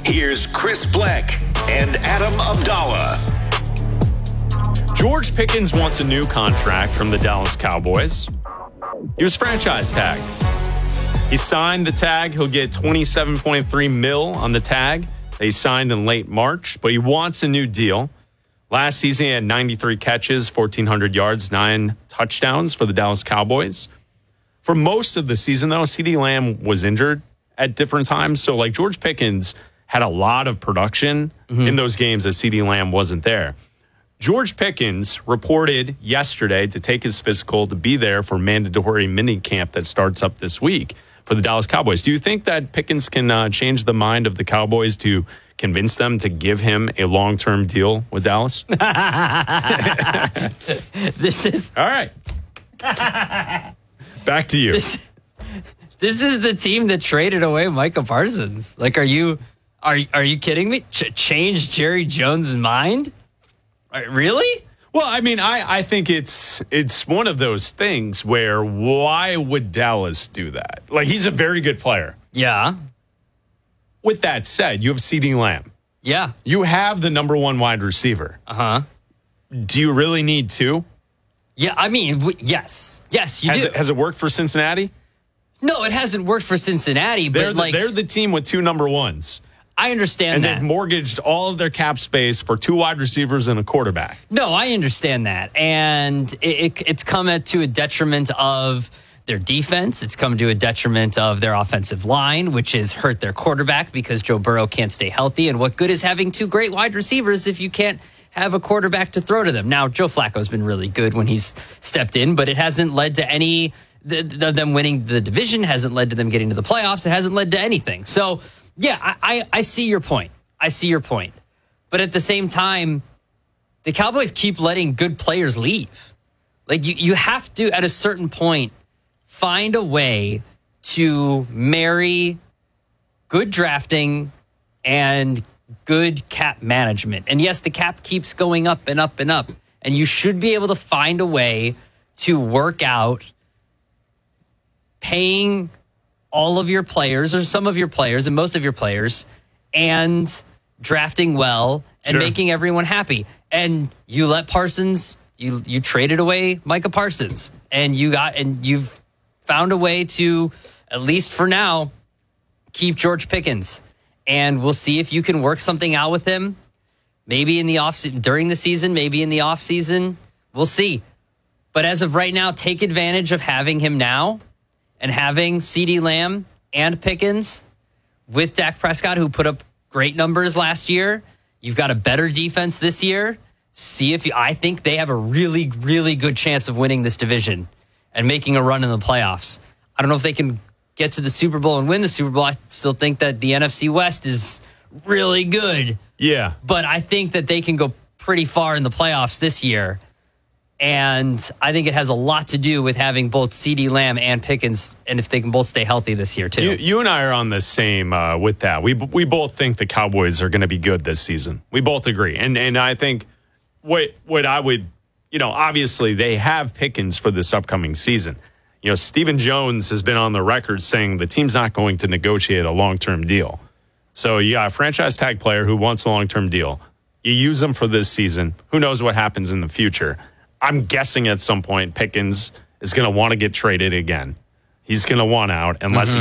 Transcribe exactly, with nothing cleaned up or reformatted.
Here's Chris Black and Adam Abdallah. George Pickens wants a new contract from the Dallas Cowboys. He was franchise tagged. He signed the tag. He'll get twenty-seven point three mil on the tag. They signed in late March, but he wants a new deal. Last season, he had ninety-three catches, fourteen hundred yards, nine touchdowns for the Dallas Cowboys. For most of the season, though, CeeDee Lamb was injured at different times. So, like, George Pickens had a lot of production mm-hmm. in those games that CeeDee Lamb wasn't there. George Pickens reported yesterday to take his physical to be there for mandatory mini camp that starts up this week for the Dallas Cowboys. Do you think that Pickens can uh, change the mind of the Cowboys to convince them to give him a long-term deal with Dallas? This is... All right. Back to you. This, this is the team that traded away Micah Parsons. Like, are you are, are you kidding me? Ch- change Jerry Jones' mind? Really? Well, I mean, I, I think it's it's one of those things where why would Dallas do that? Like, he's a very good player. Yeah. With that said, you have CeeDee Lamb. Yeah. You have the number one wide receiver. Uh-huh. Do you really need two? Yeah, I mean, w- yes. Yes, you has do. It, has it worked for Cincinnati? No, it hasn't worked for Cincinnati, but they're the, like... They're the team with two number ones. I understand and that. And they've mortgaged all of their cap space for two wide receivers and a quarterback. No, I understand that. And it, it, it's come at, to a detriment of their defense. It's come to a detriment of their offensive line, which has hurt their quarterback because Joe Burrow can't stay healthy. And what good is having two great wide receivers if you can't have a quarterback to throw to them? Now, Joe Flacco's been really good when he's stepped in, but it hasn't led to any of them winning the division, hasn't led to them getting to the playoffs. It hasn't led to anything. So, yeah, I, I, I see your point. I see your point. But at the same time, the Cowboys keep letting good players leave. Like, you, you have to, at a certain point, find a way to marry good drafting and good cap management. And yes, the cap keeps going up and up and up. And you should be able to find a way to work out paying all of your players or some of your players and most of your players and drafting well and sure. making everyone happy. And you let Parsons, you you traded away Micah Parsons and you got and you've found a way to, at least for now, keep George Pickens. And we'll see if you can work something out with him. Maybe in the off during the season, maybe in the off season. We'll see. But as of right now, take advantage of having him now. And having CeeDee Lamb and Pickens with Dak Prescott, who put up great numbers last year. You've got a better defense this year. See if you, I think they have a really, really good chance of winning this division and making a run in the playoffs. I don't know if they can get to the Super Bowl and win the Super Bowl. I still think that the N F C West is really good. Yeah. But I think that they can go pretty far in the playoffs this year. And I think it has a lot to do with having both CeeDee Lamb and Pickens, and if they can both stay healthy this year, too. You, you and I are on the same uh, with that. We we both think the Cowboys are going to be good this season. We both agree. And and I think what what I would, you know, obviously they have Pickens for this upcoming season. You know, Stephen Jones has been on the record saying the team's not going to negotiate a long-term deal. So you got a franchise tag player who wants a long-term deal. You use them for this season. Who knows what happens in the future? I'm guessing at some point Pickens is going to want to get traded again. He's going to want out unless mm-hmm. he